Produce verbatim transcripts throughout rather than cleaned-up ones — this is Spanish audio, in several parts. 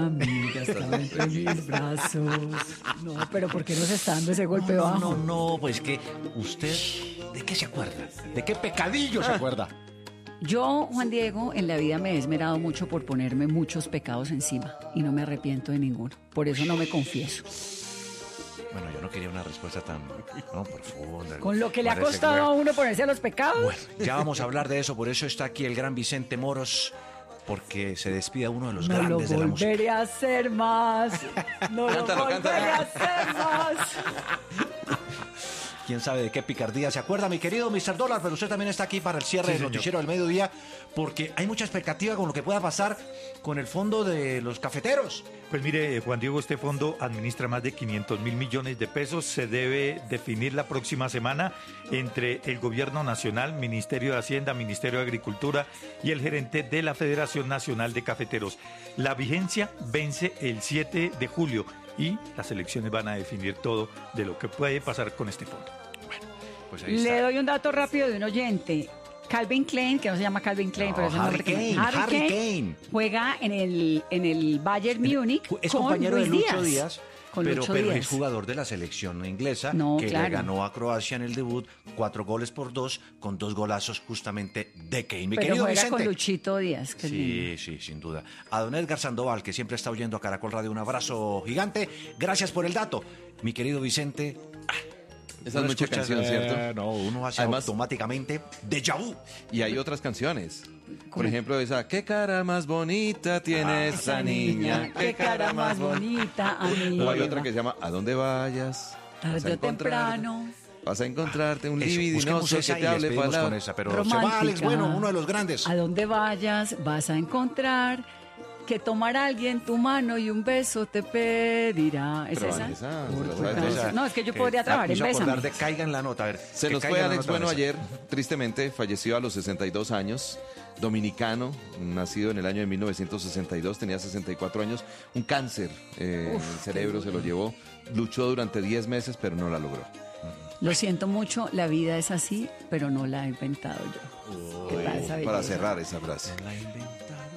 amiga estaba entre mis brazos. No, pero ¿por qué nos está dando ese golpe no, bajo? No, no, pues que usted, ¿de qué se acuerda? ¿De qué pecadillo se acuerda? Yo, Juan Diego, en la vida me he esmerado mucho por ponerme muchos pecados encima y no me arrepiento de ninguno. Por eso no me confieso. Bueno, yo no quería una respuesta tan no, profunda. Con lo que le ha Parece costado que- a uno ponerse a los pecados. Bueno, ya vamos a hablar de eso, por eso está aquí el gran Vicente Moros, porque se despide uno de los No lo grandes de la música. volveré a hacer más. No Cántalo, lo volveré cántalo. a hacer más. Quién sabe de qué picardía se acuerda, mi querido mister Dólar, pero usted también está aquí para el cierre del noticiero del mediodía, porque hay mucha expectativa con lo que pueda pasar con el fondo de los cafeteros. Pues mire, Juan Diego, este fondo administra más de quinientos mil millones de pesos. Se debe definir la próxima semana entre el Gobierno Nacional, Ministerio de Hacienda, Ministerio de Agricultura y el gerente de la Federación Nacional de Cafeteros. La vigencia vence el siete de julio y las elecciones van a definir todo de lo que puede pasar con este fondo. Pues ahí Le está. doy un dato rápido de un oyente. Calvin Klein, que no se llama Calvin Klein, No, pero es el nombre Harry que Kane, Harry Harry Kane, Kane. juega en el, en el Bayern Múnich Es con compañero Luis de Lucho Díaz. Díaz, Con pero, Lucho pero Díaz. es jugador de la selección inglesa, No, que claro. le ganó a Croacia en el debut, cuatro goles por dos, con dos golazos justamente de Kane. Mi Pero querido juega Vicente. con Luchito Díaz. Que es lindo. Sí, sí, sin duda. A don Edgar Sandoval, que siempre está oyendo a Caracol Radio, un abrazo gigante. Gracias por el dato. Mi querido Vicente. Esa uno es mucha escucha, canción, eh, ¿cierto? No, uno hace Además- automáticamente déjà vu. Y hay otras canciones. Por ¿Cómo? ejemplo, esa, ¿qué cara más bonita tiene esa Esa niña? qué cara más bonita, amiga. O hay otra que se llama, ¿a dónde vayas? Vas a Tarde o encontrar- temprano. Vas a encontrarte un Eso, busquemos libidinoso que esa te y hable despedimos con palabras. esa, pero se va Romántica. Alex Bueno, uno de los grandes. A donde vayas vas a encontrar que tomar a alguien tu mano y un beso te pedirá. ¿Es Pero esa? esa, se Uy, la pues, sabe no, toda. no, es que yo Que podría trabajar me en hizo acordar Bésame. de Caiga en la nota, a ver. Se que nos caiga fue en la Alex nota, Bueno Vanessa. ayer, tristemente, falleció a los sesenta y dos años, dominicano, nacido en el año de mil novecientos sesenta y dos, tenía sesenta y cuatro años, un cáncer eh, Uf, en el cerebro se lo llevó, luchó durante diez meses, pero no la logró. Lo siento mucho, la vida es así, pero no la he inventado yo. ¿Qué tal esa Para belleza? cerrar esa frase. La inventaron.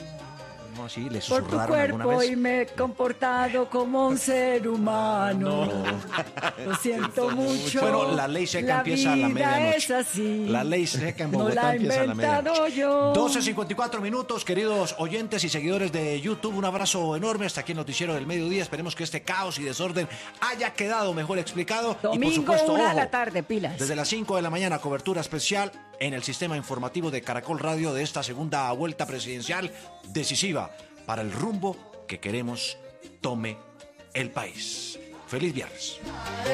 No, sí, le Por tu susurraron alguna cuerpo vez. y me he comportado como un ser humano. Lo siento mucho. Bueno, la ley seca empieza a la vida medianoche. es así. La ley seca en No Bogotá la he empieza a la inventado medianoche. yo. doce cincuenta y cuatro minutos, queridos oyentes y seguidores de YouTube. Un abrazo enorme hasta aquí el Noticiero del Mediodía. Esperemos que este caos y desorden haya quedado mejor explicado. Domingo, y por supuesto, una de ojo, la tarde, pilas. desde las cinco de la mañana, cobertura especial en el sistema informativo de Caracol Radio de esta segunda vuelta presidencial decisiva para el rumbo que queremos tome el país. Feliz viernes.